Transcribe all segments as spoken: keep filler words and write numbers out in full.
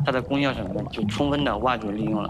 它的功效什么呢？就充分的挖掘利用了。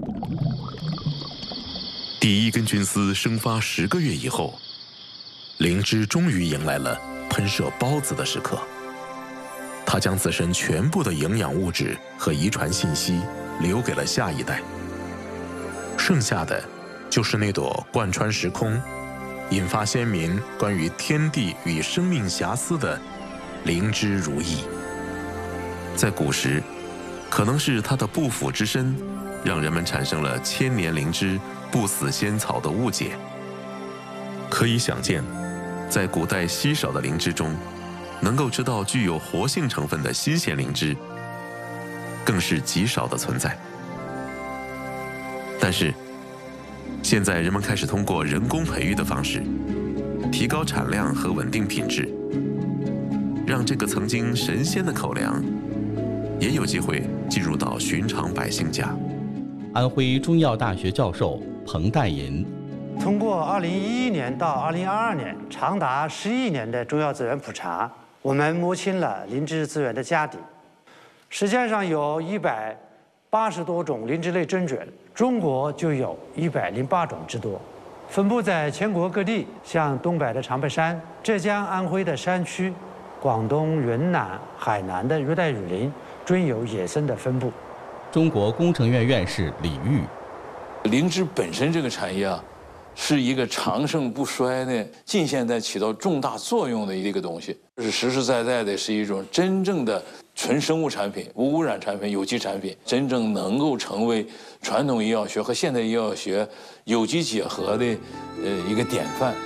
第一根菌丝生发十个月以后，灵芝终于迎来了喷射孢子的时刻。它将自身全部的营养物质和遗传信息留给了下一代，剩下的就是那朵贯穿时空、引发先民关于天地与生命遐思的灵芝如意。在古时，可能是它的不腐之身，让人们产生了千年灵芝不死仙草的误解。可以想见，在古代稀少的灵芝中，能够吃到具有活性成分的新鲜灵芝，更是极少的存在。但是，现在人们开始通过人工培育的方式，提高产量和稳定品质，让这个曾经神仙的口粮，也有机会进入到寻常百姓家。 安徽中医药大学教授彭代银。 通过二零一一年到二零二二年长达十亿年的中药资源普查，我们摸清了灵芝资源的家底。世界上有一百八十多种灵芝类真菌，中国就有一百零八种之多，分布在全国各地，像东北的长白山、浙江、安徽的山区、广东、云南、海南的热带雨林，均有野生的分布。 中国工程院院士李煜， 灵芝本身这个产业啊，是一个长盛不衰的，近现代起到重大作用的一个东西，就是实实在在的是一种真正的纯生物产品、无污染产品、有机产品，真正能够成为传统医药学和现代医药学有机结合的呃一个典范。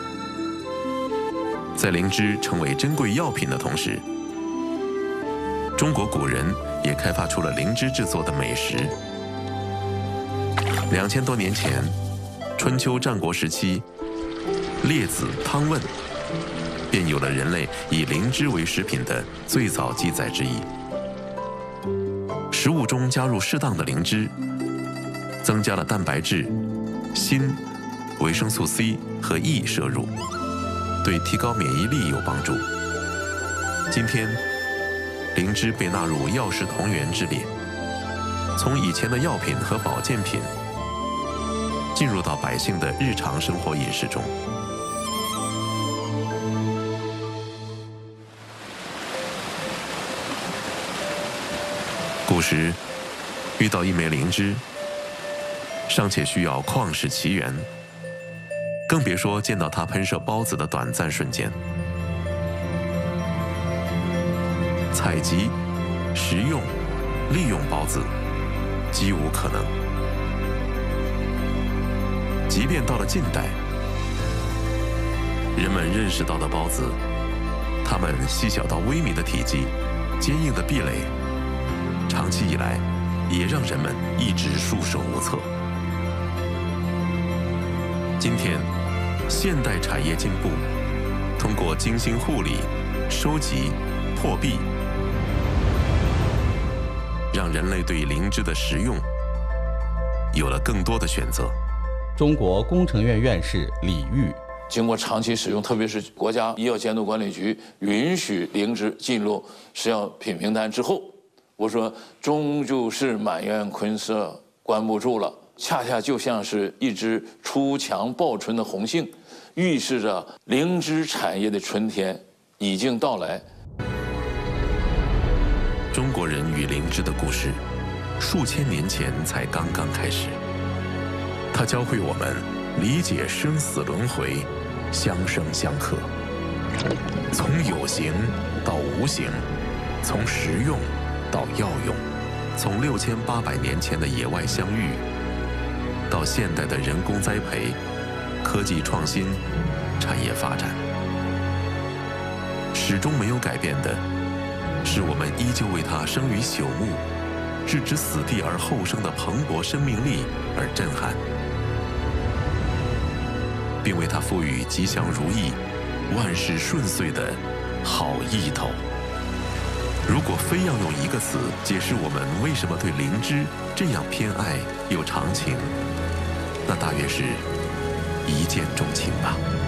在灵芝成为珍贵药品的同时，中国古人也开发出了灵芝制作的美食。两千多年前，春秋战国时期，列子《汤问》便有了人类以灵芝为食品的最早记载之一。食物中加入适当的灵芝，增加了蛋白质、锌、维生素 C 和 E 摄入，对提高免疫力有帮助。今天，灵芝被纳入药食同源之列，从以前的药品和保健品，进入到百姓的日常生活饮食中。古时遇到一枚灵芝，尚且需要旷世奇缘，更别说见到它喷射孢子的短暂瞬间。采集、食用、利用孢子，几无可能。即便到了近代，人们认识到的孢子，它们细小到微米的体积，坚硬的壁垒，长期以来也让人们一直束手无策。今天，现代产业进步，通过精心护理、收集、破壁，让人类对灵芝的食用有了更多的选择。 中国工程院院士李煜， 经过长期使用，特别是国家医药监督管理局允许灵芝进入食药品名单之后，我说终究是满园春色关不住了，恰恰就像是一只出墙报春的红杏，预示着灵芝产业的春天已经到来。 中国人与灵芝的故事，数千年前才刚刚开始。它教会我们理解生死轮回，相生相克，从有形到无形，从实用到药用，从六千八百年前的野外相遇，到现代的人工栽培、科技创新、产业发展，始终没有改变的，是我们依旧为它生于朽木、置之死地而后生的蓬勃生命力而震撼，并为它赋予吉祥如意、万事顺遂的好意头。如果非要用一个词解释我们为什么对灵芝这样偏爱又长情，那大约是一见钟情吧。